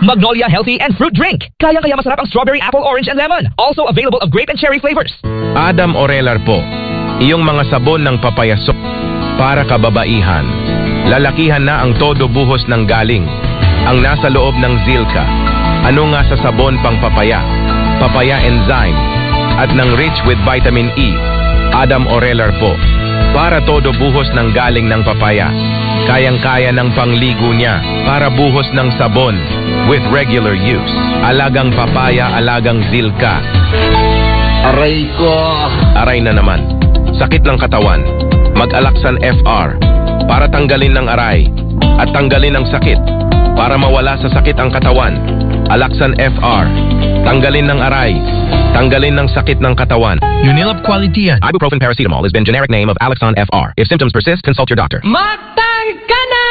Magnolia Healthy and Fruit Drink. Kaya masarap ang strawberry, apple, orange, and lemon. Also available of grape and cherry flavors. Adam Orelar po, iyong mga sabon ng papayasok para kababaihan. Lalakihan na ang todo buhos ng galing. Ang nasa loob ng Zilka. Ano nga sa sabon pang papaya? Papaya enzyme. At ng rich with vitamin E. Adam Orelar po. Para todo buhos ng galing ng papaya. Kayang-kaya ng pangligo niya para buhos ng sabon with regular use. Alagang papaya, alagang Zilka. Aray ko! Aray na naman. Sakit ng katawan. Mag-Alaxan FR para tanggalin ng aray at tanggalin ang sakit. Para mawala sa sakit ang katawan. Alaxan FR. Tanggalin ng aray. Tanggalin ng sakit ng katawan. Unilab quality yan. Ibuprofen paracetamol has been generic name of Alaxan FR. If symptoms persist, consult your doctor. Matangka na!